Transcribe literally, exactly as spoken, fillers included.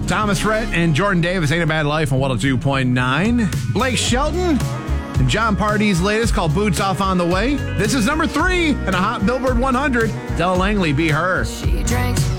Thomas Rhett and Jordan Davis, Ain't a Bad Life on one oh two point nine. Blake Shelton and John Party's latest called Boots Off on the Way. This is number three in a hot Billboard one hundred. Della Langley, Be Her. She drinks